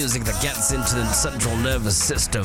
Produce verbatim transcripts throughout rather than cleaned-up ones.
music that gets into the central nervous system.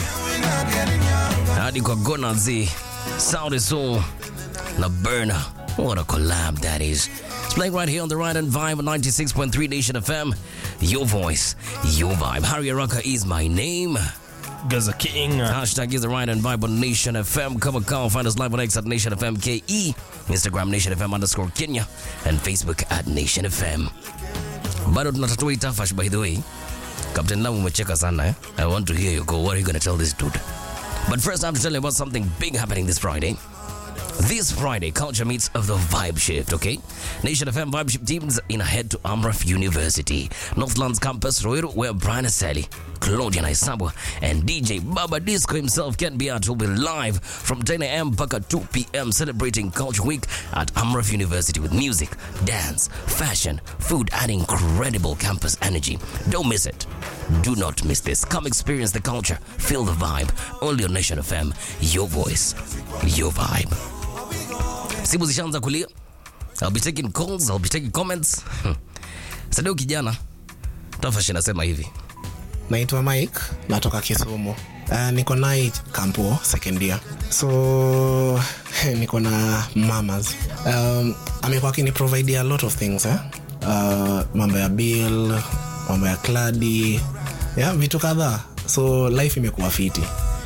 Hadi kwa Gonazi, Saudi Soul, na Burner. What a collab that is. It's playing right here on the Right and Vibe on ninety-six point three Nation F M. Your voice, your vibe. Harry Araka is my name. Gaza King. Hashtag is the Right and Vibe on Nation F M. Come and call. Find us live on X at Nation F M K E, Instagram Nation F M underscore Kenya, and Facebook at Nation F M. Bado tunatatua itafash, by the way. Captain Lamu umecheka sana eh? I want to hear you go. What are you going to tell this dude? But first I have to tell you about something big happening this Friday. This Friday, Culture Meets of the Vibe Shift, okay? Nation F M Vibe Shift teams in ahead to Amref University, Northlands Campus, Ruiru, where Brian Aseli, Claudia Naisabwa, and D J Baba Disco himself, Ken Biat, will be live from ten a.m. mpaka two p.m. celebrating Culture Week at Amref University with music, dance, fashion, food, and incredible campus energy. Don't miss it. Do not miss this. Come experience the culture. Feel the vibe. Only on Nation F M. Your voice. Your vibe. Simu zishaanza kulia. I'll be taking calls. I'll be taking comments. Sadeo kijana. Tafashi nasema hivi. Naitwa Mike. Natoka Kisumu. Uh, niko night campo second year. So niko na mamas. Um, amekuwa akini provide a lot of things eh. Uh, mambo ya bill, mambo ya kladi, yeah, vitu kadhaa. So life imekuwa fiti.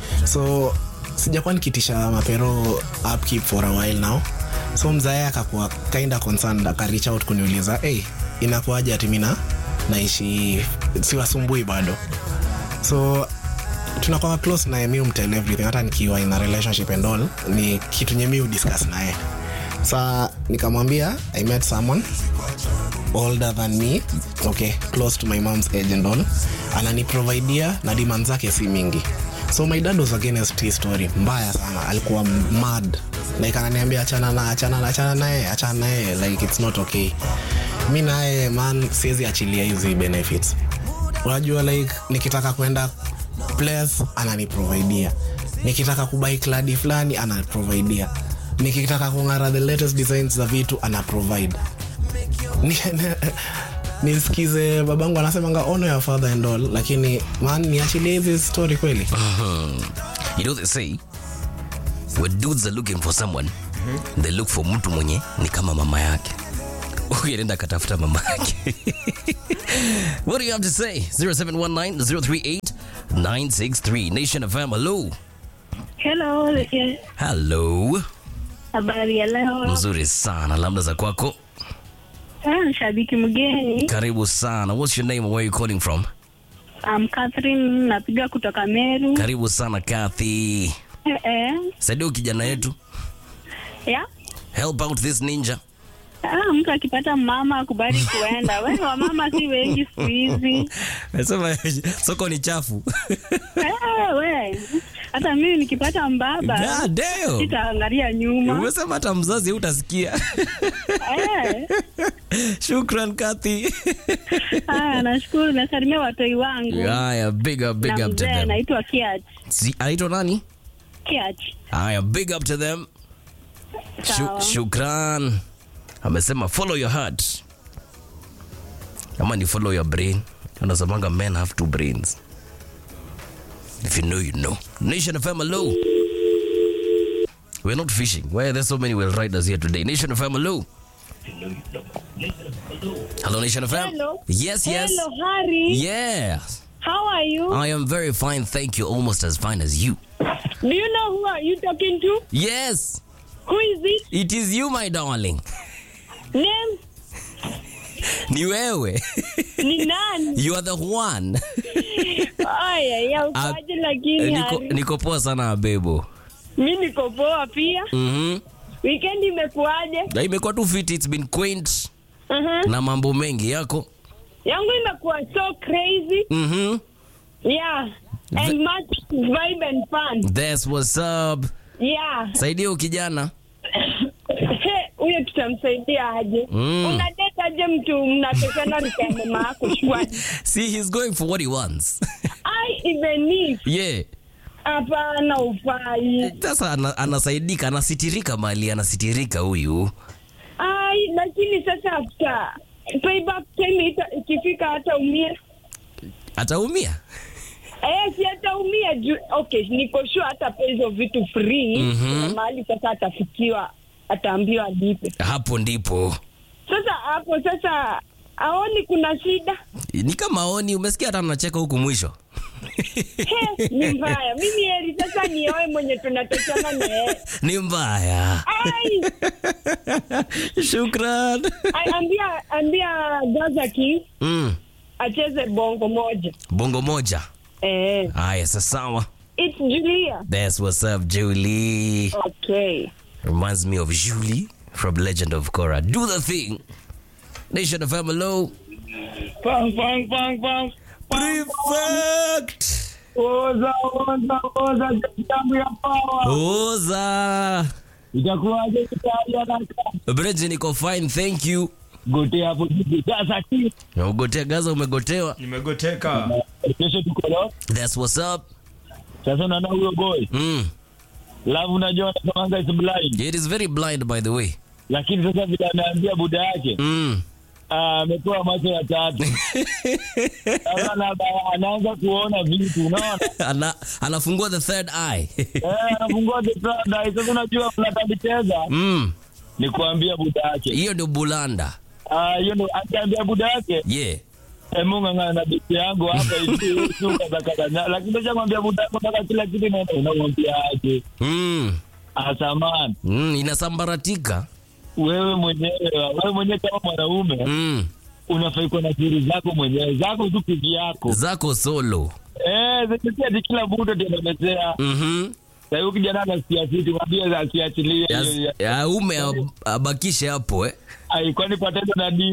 So sijakuwa nikitisha mapero upkeep for a while now. So mzae akakuwa kinda concerned, aka reach out kuniuliza, hey, inakuaje ati mimi naishi siwasumbui bado. So tunakuwa close na mimi umtell everything, hata nikiwa in a relationship and all, ni kitu nyemi udiscuss naye. Sa nikamwambia I met someone older than me, okay, close to my mom's age and all, anani providea na demand zake si mingi. So my dad was against his story, mbaya sana, alikuwa mad. Like ananiambia achana na achana na achana naye, achana naye, like it's not okay. Mimi naye man siwezi achilia hizi benefits. Unajua like nikitaka kwenda place anani providea. Nikitaka kubai kladi fulani ana providea. Nikitaka kung'ara the latest designs za vitu ana provide. Nisikize babangu anasemanga honor your father and all, lakini man niachilie hizi story kweli. Uh-huh. You know they say when dudes are looking for someone, mm-hmm. they look for mtu mwenye ni kama mama yake. Ukienda katafuta mama yake. What do you have to say? zero seven one nine zero three eight nine six three Nation F M. Hello. Hello. Yeah. Hello. Habari ya leo. Mzuri sana. Labda za kwako. Ah, shabiki mgeni. Karibu sana. What's your name and where are you calling from? I'm Catherine, napiga kutoka Meru. Karibu sana Kathy. Eh eh. Saidia kijana yetu. Yeah. Help out this ninja. Ah, mtu akipata mama akubali kuenda. Wewe wa mama si wengi siku hizi. Nasema soko ni chafu. Eh, wewe. Hata mimi nikipata mbaba. Ah, damn. Sitaangalia nyuma. Umesema hata mzazi utasikia. Eh. Shukran Kathy. Ah, nashukuru, nasalimia watoi wangu. Yeah, big up, big up to them. Naitwa Kiat. Si anaitwa nani? Kiat. Aya, big up to them. Shuk- shukran. Amesema follow your heart. Kama ni follow your brain. Unasemanga men have two brains. If you know, you know. Nation F M, hello. We're not fishing. Why are there so many well riders here today? Nation F M, hello. Hello, Nation F M. Hello. Yes, yes. Hello, Harry. Yes. How are you? I am very fine, thank you. Almost as fine as you. Do you know who are you talking to? Yes. Who is it? It is you, my darling. Name? Ni wewe. Ni nani? You are the one. Aya, ya ukaje lakini niko, Harry. niko poa sana bebo. Mimi niko poa pia. Mhm. Weekend imekuaje? Na imekuwa tu fit, it's been quaint. Mhm. Na mambo mengi yako. Yangu imekuwa so crazy. Mhm. Yeah. And The- much vibe and fun. That's what's up. Yeah. Saidia ukijana. He, huyo tutamsaidia aje? Mm. Unadeta aje mtu mnatokana rikende mako shwani? See, he's going for what he wants. I even if Yeah. hapana ufai. Sasa ana, anasaidika, anasitirika mali, anasitirika huyu. Ai, lakini sasa after payback time ita, ikifika hata umie. Ataumia. Eh, si ataumia juu. Okay, niko sure hata hizo vitu free. Mm-hmm. Mahali sasa atafikiwa, ataambiwa alipe. Hapo ndipo. Sasa hapo sasa aoni kuna shida. Ni kama aoni, umesikia hata anacheka huku mwisho. He, ni mbaya. Mimi heri sasa nioe mwenye tunatoshana na yeye. Ni mbaya. Ai. Shukran. Ai, ambia ambia Gaza King. Mm. Acheze bongo moja. Bongo moja. Eh. Aya, sawa. It's Julia. That's what's up, Julie. Okay. Reminds me of Julie from Legend of Korra. Do the thing. Nation of Hello. Bang, bang, bang, bang. Prefect. Oza, oza, oza, jambo ya power. Oza. Itakuwaje kitalia na Bridge niko fine, thank you. gote hapo sasa ki. Na ugotea Gaza umegotewa. Nimegoteka. Kesho tuko leo. That's what's up. Sasa unaona huyo boy. Mm. Love unajua anaanga is blind. It is very blind by the way. Lakini sasa vile anaambia buda yake. Mm. Ah, ametoa macho ya tatu. Sasa anaanza kuona vitu, unaona? Ana anafungua the third eye. Eh, anafungua the third eye. Sasa unajua unatanicheza. Mm. Ni kuambia buda yake. Hiyo ndio bulanda. Ah, hiyo ndio akiambia buda yake. Yeah. Eh, Mungu ngana na bibi yangu hapa hivi shuka zakadanya. Lakini kisha mwambia buda yako mpaka kila kitu na unamwambia aje. Mm. Asamani. Mm, inasambaratika. Wewe mwenyewe, wewe mwenyewe kama mwanaume, Mm. unafai kuwa na siri zako mwenyewe, zako tu piki yako. Zako solo. Eh, zetu kila mtu ataelezea. Mhm. Sasa huyu kijana anasikia kitu, mwambie asiachilie hiyo. Ya ume abakishe hapo eh. Ai, kwani patendo na di?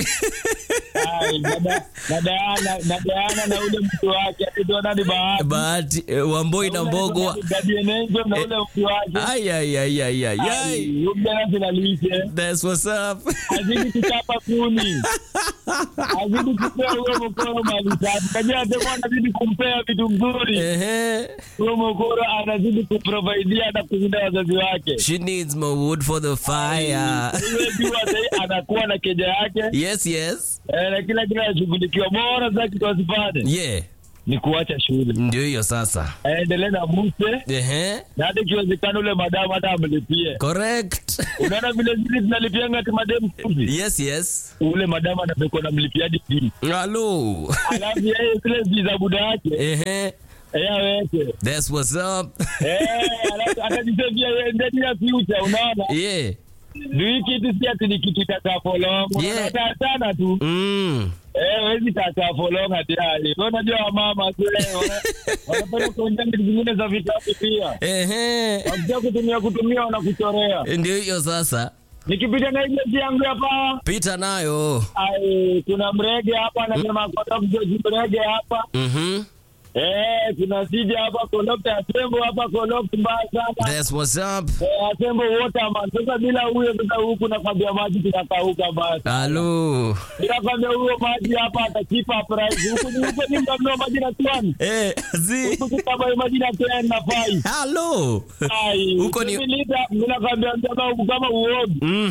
Ai, dada dada dada na ule mtu wake, ndio nani bahati. Bahati eh, Wamboi na Mbogo. Dadi enenjo na ule mtu wake. Ai ai ai ai ai. ai. Huyu kijana sinalishe. That's what's up. Azidi kuchapa kuni. Azidi kupea huyo mkono mali safi. Kajia atakuwa anazidi kumpea vitu nzuri. Ehe. Huyo mkono anazidi kuprovidea na kuzinda wazazi wake. She needs more wood for the fire. Yeye jua sasa anakuwa na keja yake. Yes, yes. Eh, na kila kitu anashughulikiwa. Bora zake tuwasifane. Yeah. Ni kuacha shule. Ndio hiyo sasa. Aendelee na muse. Ehe. Na hata kiwezekana ule madamu hata amlipie. Correct. Unaona vile zile tunalipianga ati mademu hivi. Yes, yes. Ule madamu anapekwa na mlipiaji fee. Hello. Alafu yeye zile visa buda yake. Ehe. Eh, aweke. That's what's up. Eh, alafu atajisaidia yeye ndani ya future, unaona? Yeah. Ndio kitu si ati ni kitu cha follow. Yeah. Unaona sana tu. Mm. Eh, wewe tata follow hadi hali. Unajua mama zile wanapenda kuongea vitu vingine za vitabu pia. Ehe. Wakija kutumia kutumia wanakuchorea. Ndio hiyo sasa. Nikipita na ile yangu hapa. Pita nayo. Ai, kuna mrege hapa anasema kwa sababu mrege hapa. Mhm. Eh, kuna sija hapa conductor asembo hapa conductor mbaya sana. That's what's up. Eh, asembo water man. Sasa bila huyo sasa huku na kwambia maji tunakauka basi. Hello. Bila kwambia huyo maji hapa atakipa price. Huku ni huko ni mnao maji na tuani. Eh, zi. Huku kama maji na tuani na fai. Hello. Ai, Huko ni lita bila kwambia kama kama uogi. Mm.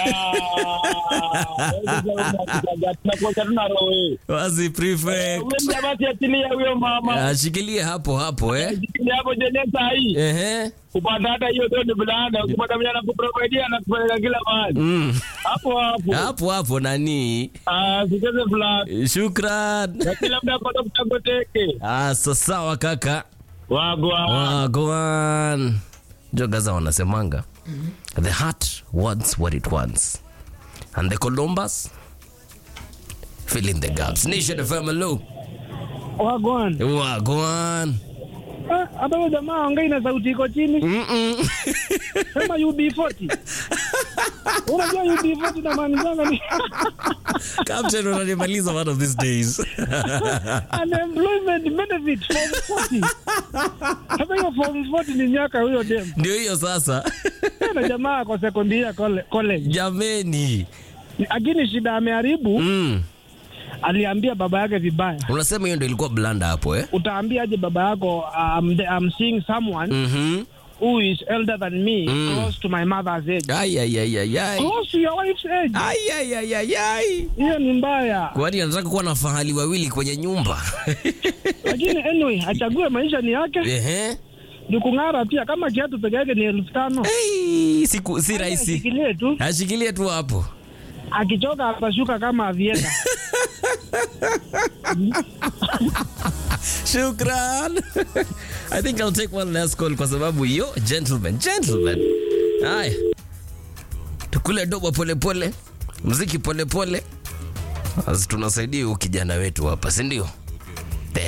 Ah, tunakuwa tuna roho. Wazi prefect. Wewe jamani atilia huyo mama. Ashikilie hapo hapo eh. Ashikilie hapo jeneza hii. Ehe. Kupata hata hiyo ndio bulanda, ukipata mwenye anakuprovidea na kupeleka kila mahali. Mm. Hapo hapo. Hapo hapo nani? Ah, sikeze fulani. Shukran. Na kila mtu apata kutangoteke. Ah, sawa kaka. Wagwa. Wagwan. Jogaza wanasemanga. The heart wants what it wants. And the Columbus fill in the gaps. Nation of Hello. Wagwan. Wagwan. Ah, hata huyo jamaa ongea na sauti iko chini. Mm. Sema U B forty. Unajua U B forty na maana zanga ni Captain unanimaliza one of these days. unemployment benefit form forty. Hata hiyo form forty ni nyaka huyo dem. Ndio hiyo sasa. Na jamaa kwa sekondia college. Jameni. Lakini shida ameharibu. Mm. Aliambia baba yake vibaya. Unasema hiyo ndio ilikuwa blanda hapo eh? Utaambia aje baba yako I'm, I'm seeing someone Mhm. who is elder than me, Mm. close to my mother's age. Ay ay ay ay ay. Close to your wife's age. Ay ay ay ay ay. Hiyo ni mbaya. Kwani anataka kuwa na fahali wawili kwenye nyumba? Lakini anyway, achague maisha ni yake. Ehe. Ni kung'ara pia, kama kiatu peke yake ni elfu tano. Hey, siku si rahisi. Ashikilie tu. Ashikilie tu hapo. Akichoka atashuka kama avienda. Shukran. I think I'll take one last call kwa sababu yo gentlemen, gentlemen. Haya. Tukule doba pole pole. Muziki pole pole. As tunasaidia kijana wetu hapa, si ndio?